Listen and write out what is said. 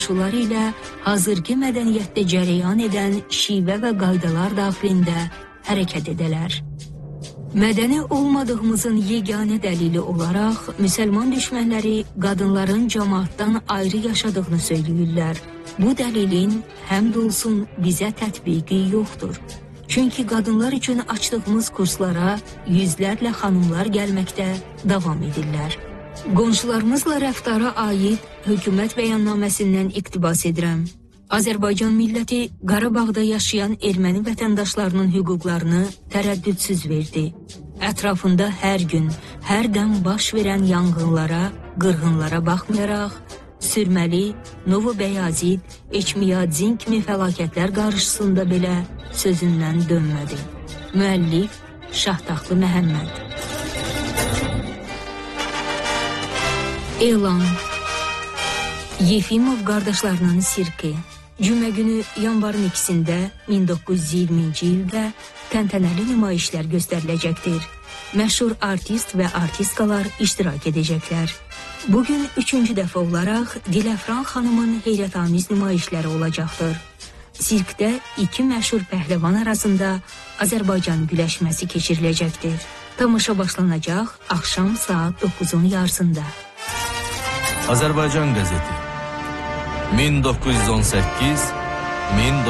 Şular ilə hazırki mədəniyyətdə cərəyan edən şivə və qaydalar daxilində hərəkət edələr. Mədəni olmadığımızın yeganə dəlili olaraq müsəlman düşmənləri qadınların cəmaatdan ayrı yaşadığını söyləyirlər. Bu dəlilin həmd olsun bizə tətbiqi yoxdur. Çünki qadınlar üçün açdığımız kurslara yüzlərlə xanımlar gəlməkdə davam edirlər. Qonşularımızla rəftara aid hökumət bəyannaməsindən iqtibas edirəm. Azərbaycan milləti Qarabağda yaşayan erməni vətəndaşlarının hüquqlarını tərəddüdsüz verdi. Ətrafında hər gün, hər dəm baş verən yanğınlara, qırğınlara baxmayaraq, Sürməli, Novobəyazid, Eçmiyadzin kimi fəlakətlər qarşısında belə sözündən dönmədi. Müəllif Şahtaxtlı Məhəmməd. Elan. Yefimov qardaşlarının sirki. Cümə günü yanvarın 2-də 1920-ci ildə təntənəli nümayişlər göstəriləcəkdir. Məşhur artist və artistkalar iştirak edəcəklər. Bugün 3-cü dəfə olaraq Diləfran xanımın heyrətamiz nümayişləri olacaqdır. Sirkdə iki məşhur pəhləvan arasında Azərbaycan güləşməsi keçiriləcəkdir. Tamaşa başlanacaq axşam saat 9-un yarısında. Azərbaycan qəzeti 1918-1920